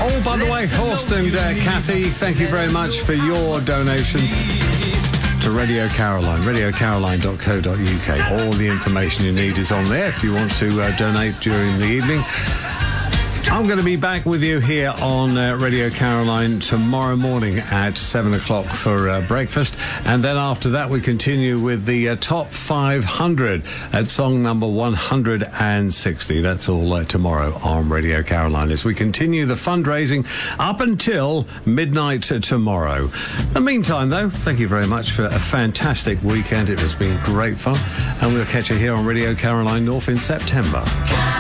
Oh, by the way, Horst and Kathy, thank you very much for your donations to Radio Caroline, radiocaroline.co.uk. All the information you need is on there if you want to donate during the evening. I'm going to be back with you here on Radio Caroline tomorrow morning at 7 o'clock for breakfast. And then after that, we continue with the top 500 at song number 160. That's all tomorrow on Radio Caroline as we continue the fundraising up until midnight tomorrow. In the meantime, though, thank you very much for a fantastic weekend. It has been great fun. And we'll catch you here on Radio Caroline North in September.